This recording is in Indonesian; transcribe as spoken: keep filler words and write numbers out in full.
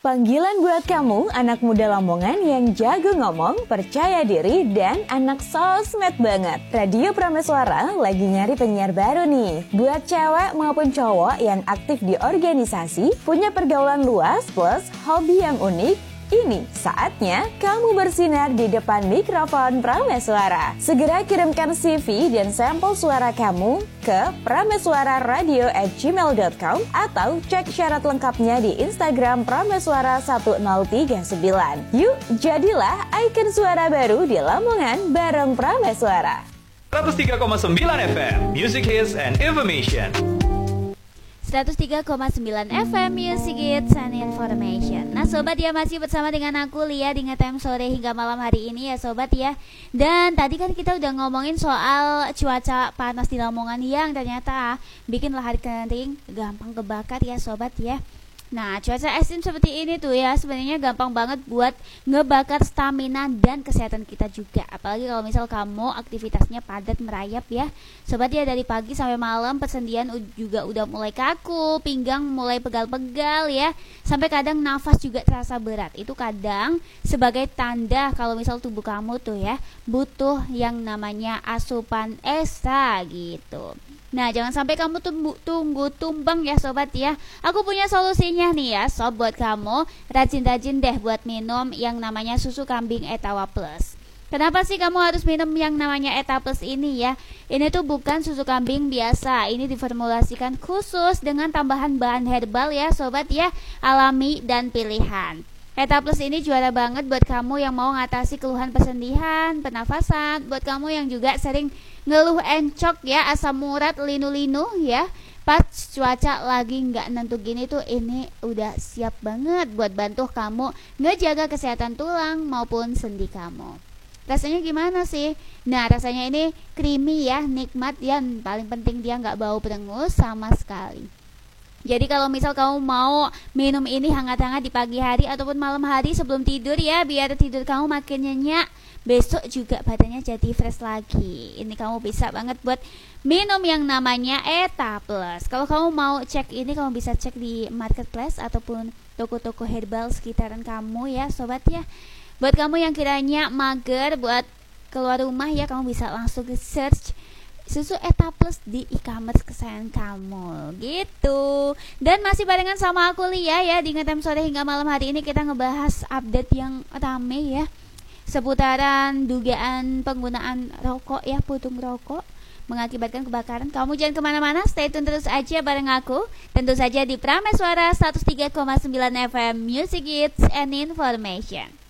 Panggilan buat kamu, anak muda Lamongan yang jago ngomong, percaya diri, dan anak sosmed banget. Radio Prameswara lagi nyari penyiar baru nih. Buat cewek maupun cowok yang aktif di organisasi, punya pergaulan luas plus hobi yang unik, ini saatnya kamu bersinar di depan mikrofon Prameswara. Segera kirimkan C V dan sampel suara kamu ke prameswararadio at gmail dot com atau cek syarat lengkapnya di Instagram Prameswara satu nol tiga sembilan. Yuk, jadilah ikon suara baru di Lamongan bareng Prameswara. seratus tiga koma sembilan F M, Music Hits and Information. seratus tiga koma sembilan F M Music Hits and Information. Nah sobat ya, masih bersama dengan aku Lia di Ngetem sore hingga malam hari ini ya sobat ya. Dan tadi kan kita udah ngomongin soal cuaca panas di Lamongan yang ternyata bikin lahar kering gampang kebakar ya sobat ya. Nah cuaca ekstrim seperti ini tuh ya sebenarnya gampang banget buat ngebakar stamina dan kesehatan kita juga. Apalagi kalau misal kamu aktivitasnya padat merayap ya sobat ya, dari pagi sampai malam persendian juga udah mulai kaku, pinggang mulai pegal-pegal ya, sampai kadang nafas juga terasa berat. Itu kadang sebagai tanda kalau misal tubuh kamu tuh ya butuh yang namanya asupan ekstra gitu. Nah jangan sampai kamu tunggu, tunggu tumbang ya sobat ya. Aku punya solusinya nih ya sob, buat kamu rajin-rajin deh buat minum yang namanya susu kambing Etawa Plus. Kenapa sih kamu harus minum yang namanya Etawa Plus ini ya? Ini tuh bukan susu kambing biasa. Ini diformulasikan khusus dengan tambahan bahan herbal ya sobat ya, alami dan pilihan. Etawa Plus ini juara banget buat kamu yang mau ngatasi keluhan persendihan, pernafasan, buat kamu yang juga sering ngeluh encok ya, asam urat, linu-linu ya. Pas cuaca lagi nggak nentu gini tuh, ini udah siap banget buat bantu kamu ngejaga kesehatan tulang maupun sendi kamu. Rasanya gimana sih? Nah rasanya ini creamy ya, nikmat ya, paling penting dia nggak bau berengus sama sekali. Jadi kalau misal kamu mau minum ini hangat-hangat di pagi hari ataupun malam hari sebelum tidur ya, biar tidur kamu makin nyenyak, besok juga badannya jadi fresh lagi. Ini kamu bisa banget buat minum yang namanya Etawa Plus. Kalau kamu mau cek ini, kamu bisa cek di marketplace ataupun toko-toko herbal sekitaran kamu ya sobat ya. Buat kamu yang kiranya mager buat keluar rumah ya, kamu bisa langsung ke search susu Etawa Plus di e-commerce kesayangan kamu gitu. Dan masih barengan sama aku Lia ya di Ngetem sore hingga malam hari ini. Kita ngebahas update yang rame ya seputaran dugaan penggunaan rokok ya, putung rokok mengakibatkan kebakaran. Kamu jangan kemana-mana, stay tune terus aja bareng aku, tentu saja di Prameswara seratus tiga koma sembilan F M Music Hits and Information.